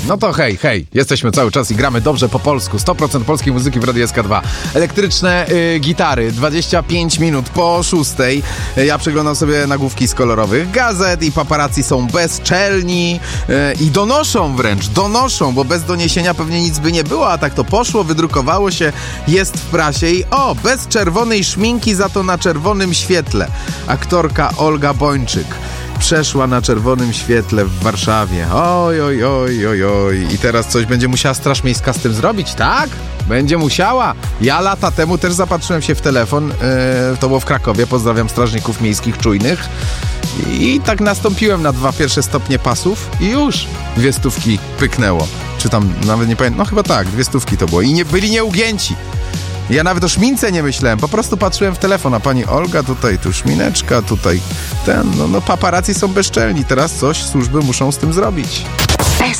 No to hej, jesteśmy cały czas i gramy dobrze po polsku. 100% polskiej muzyki w Radiu SK2. Elektryczne gitary, 25 minut po 6. Ja przeglądam sobie nagłówki z kolorowych gazet i paparazzi są bezczelni i donoszą, bo bez doniesienia pewnie nic by nie było, a tak to poszło, wydrukowało się, jest w prasie i bez czerwonej szminki, za to na czerwonym świetle. Aktorka Olga Bończyk przeszła na czerwonym świetle w Warszawie. Oj. I teraz coś będzie musiała Straż Miejska z tym zrobić, tak? Będzie musiała. Ja lata temu też zapatrzyłem się w telefon. To było w Krakowie. Pozdrawiam strażników miejskich czujnych. I tak nastąpiłem na 2 pierwsze stopnie pasów i już 200 pyknęło. Czy tam, nawet nie pamiętam, no chyba tak, 200 to było. I byli nieugięci. Ja nawet o szmince nie myślałem, po prostu patrzyłem w telefon, a pani Olga tutaj, tu szmineczka, tutaj ten, no paparazzi są bezczelni, teraz coś służby muszą z tym zrobić.